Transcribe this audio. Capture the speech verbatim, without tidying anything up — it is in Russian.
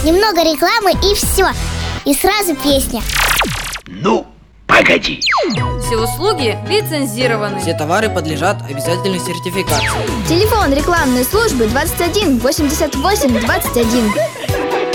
Немного рекламы и все. И сразу песня. Ну, погоди. Все услуги лицензированы. Все товары подлежат обязательной сертификации. Телефон рекламной службы двадцать один восемьдесят восемь двадцать один.